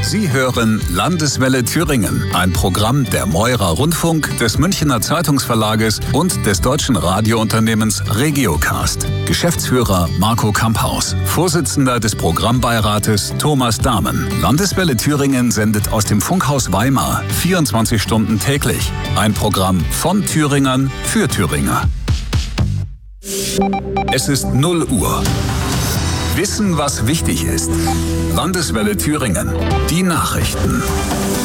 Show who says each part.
Speaker 1: Sie hören Landeswelle Thüringen, ein Programm der Meurer Rundfunk, des Münchener Zeitungsverlages und des deutschen Radiounternehmens Regiocast. Geschäftsführer Marco Kamphaus, Vorsitzender des Programmbeirates Thomas Dahmen. Landeswelle Thüringen sendet aus dem Funkhaus Weimar 24 Stunden täglich. Ein Programm von Thüringern für Thüringer. Es ist 0 Uhr. Wissen, was wichtig ist. Landeswelle Thüringen. Die Nachrichten.